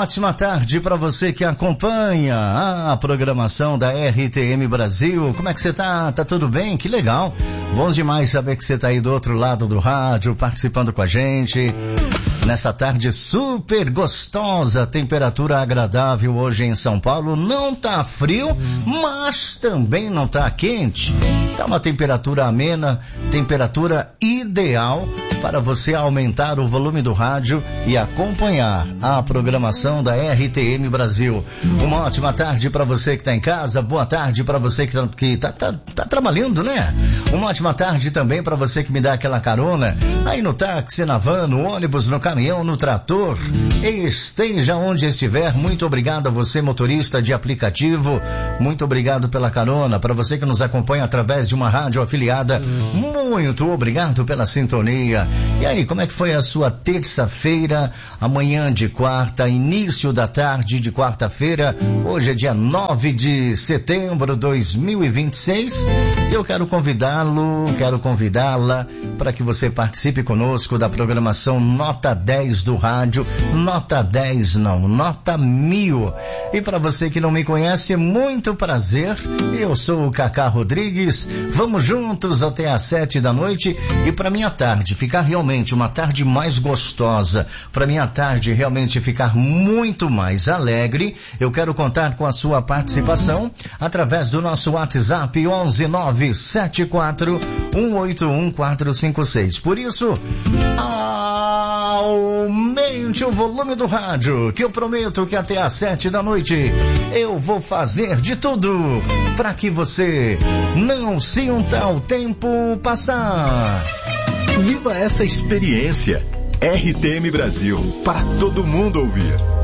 ótima tarde para você que acompanha a programação da RTM Brasil. Como é que você tá? Tá tudo bem? Que legal. Bom demais saber que você tá aí do outro lado do rádio, participando com a gente. Nessa tarde super gostosa, temperatura agradável hoje em São Paulo. Não tá frio, mas também não tá quente. Tá uma temperatura amena, temperatura ideal para você aumentar o volume do rádio e acompanhar a programação da RTM Brasil. Uma ótima tarde para você que tá em casa, boa tarde para você que tá trabalhando, né? Uma ótima tarde também para você que me dá aquela carona aí no táxi, na van, no ônibus, no caminhão, no trator, esteja onde estiver. Muito obrigado a você, motorista de aplicativo, muito obrigado pela carona. Para você que nos acompanha através de uma rádio afiliada, muito obrigado pela sintonia. E aí, como é que foi a sua terça-feira, amanhã de quarta, início da tarde de quarta-feira? Hoje é dia 9 de setembro de 2026. Eu quero convidá-la para que você participe conosco da programação Nota 10 do rádio. Nota 10 não, Nota 1000. E para você que não me conhece, muito prazer. Eu sou o Cacá Rodrigues. Vamos juntos até às 7 da noite. E para minha tarde ficar realmente uma tarde mais gostosa, para minha tarde realmente ficar muito mais alegre, eu quero contar com a sua participação através do nosso WhatsApp 11974181456. Por isso, aumente o volume do rádio, que eu prometo que até às 7 da noite eu vou fazer de tudo para que você não sinta o tempo passar. Viva essa experiência. RTM Brasil, para todo mundo ouvir.